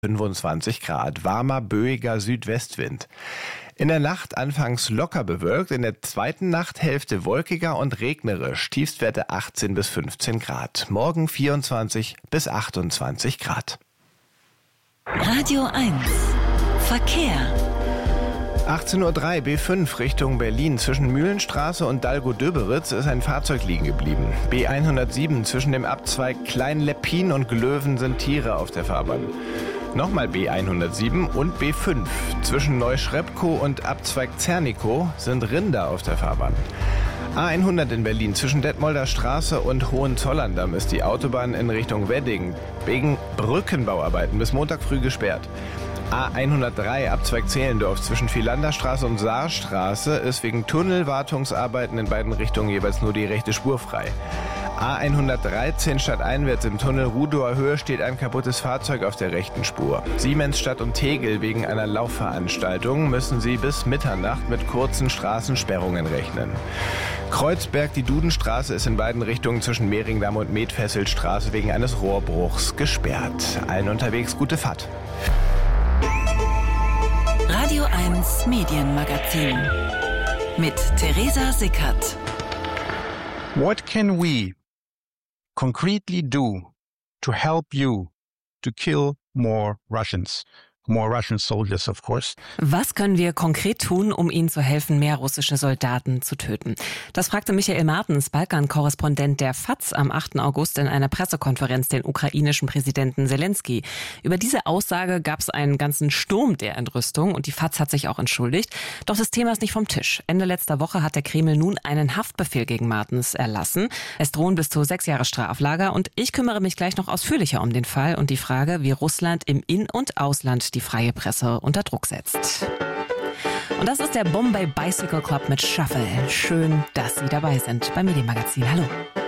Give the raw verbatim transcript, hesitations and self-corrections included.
fünfundzwanzig Grad, warmer, böiger Südwestwind. In der Nacht anfangs locker bewölkt, in der zweiten Nachthälfte wolkiger und regnerisch, Tiefstwerte achtzehn bis fünfzehn Grad. Morgen vierundzwanzig bis achtundzwanzig Grad. Radio eins Verkehr. achtzehn Uhr drei, B fünf Richtung Berlin. Zwischen Mühlenstraße und Dalgo-Döberitz ist ein Fahrzeug liegen geblieben. B hundertsieben zwischen dem Abzweig Klein-Leppin und Glöwen sind Tiere auf der Fahrbahn. Nochmal B hundertsieben und B fünf. Zwischen Neuschrepkow und Abzweig Zernikow sind Rinder auf der Fahrbahn. A hundert in Berlin. Zwischen Detmolder Straße und Hohenzollern-Damm ist die Autobahn in Richtung Wedding wegen Brückenbauarbeiten bis Montag früh gesperrt. A hundertdrei Abzweig Zehlendorf zwischen Philanderstraße und Saarstraße ist wegen Tunnelwartungsarbeiten in beiden Richtungen jeweils nur die rechte Spur frei. A hundertdreizehn stadteinwärts im Tunnel Rudower Höhe steht ein kaputtes Fahrzeug auf der rechten Spur. Siemensstadt und Tegel wegen einer Laufveranstaltung müssen sie bis Mitternacht mit kurzen Straßensperrungen rechnen. Kreuzberg, die Dudenstraße ist in beiden Richtungen zwischen Mehringdamm und Medfesselstraße wegen eines Rohrbruchs gesperrt. Allen unterwegs gute Fahrt. Radio eins Medienmagazin mit Theresa Sickert. What can we concretely do to help you to kill more Russians? More Russian soldiers, of course. Was können wir konkret tun, um ihnen zu helfen, mehr russische Soldaten zu töten? Das fragte Michael Martens, Balkan-Korrespondent der F A Z, am achten August in einer Pressekonferenz den ukrainischen Präsidenten Zelensky. Über diese Aussage gab es einen ganzen Sturm der Entrüstung und die F A Z hat sich auch entschuldigt. Doch das Thema ist nicht vom Tisch. Ende letzter Woche hat der Kreml nun einen Haftbefehl gegen Martens erlassen. Es drohen bis zu sechs Jahre Straflager und ich kümmere mich gleich noch ausführlicher um den Fall und die Frage, wie Russland im In- und Ausland die freie Presse unter Druck setzt. Und das ist der Bombay Bicycle Club mit Shuffle. Schön, dass Sie dabei sind beim Medienmagazin. Hallo.